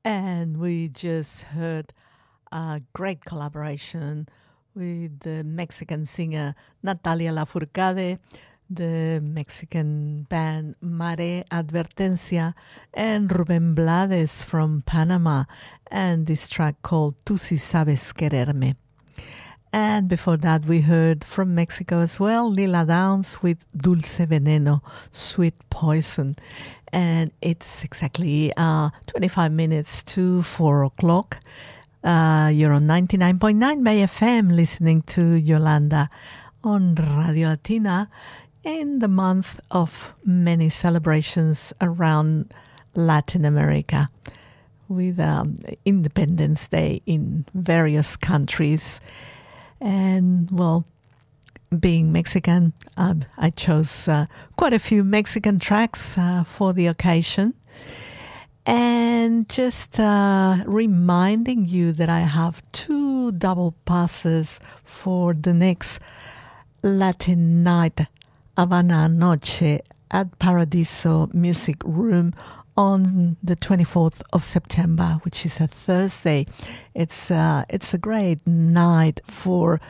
And we just heard a great collaboration with the Mexican singer Natalia Lafourcade, the Mexican band Mare Advertencia, and Rubén Blades from Panama, and this track called Tú si sabes quererme. And before that, we heard from Mexico as well, Lila Downs with Dulce Veneno, Sweet Poison. And it's exactly 25 minutes to 4 o'clock. You're on 99.9 Bay FM, listening to Yolanda on Radio Latina in the month of many celebrations around Latin America, with Independence Day in various countries. And, well, being Mexican, I chose quite a few Mexican tracks for the occasion. And just reminding you that I have 2 double passes for the next Latin night, Havana Noche, at Paradiso Music Room on the 24th of September, which is a Thursday. It's a great night for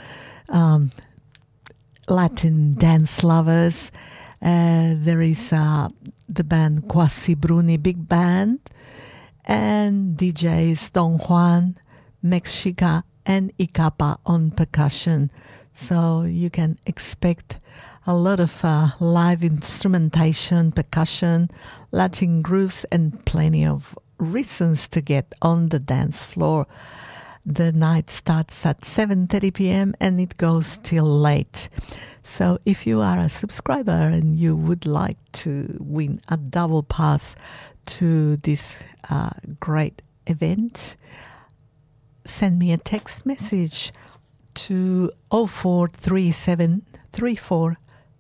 Latin dance lovers. There is the band Quasi Bruni Big Band and DJs Don Juan, Mexica, and Icapa on percussion. So you can expect a lot of live instrumentation, percussion, Latin grooves, and plenty of reasons to get on the dance floor. The night starts at 7:30 p.m. and it goes till late. So if you are a subscriber and you would like to win a double pass to this great event, send me a text message to 0437 34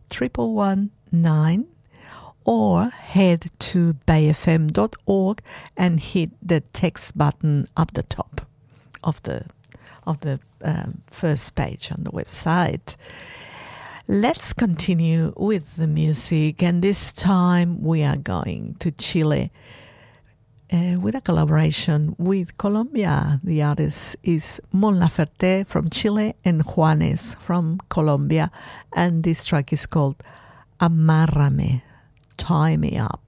119 or head to bayfm.org and hit the text button up the top of the first page on the website. Let's continue with the music, and this time we are going to Chile with a collaboration with Colombia. The artist is Mon Laferte from Chile and Juanes from Colombia, and this track is called Amárrame, Tie Me Up.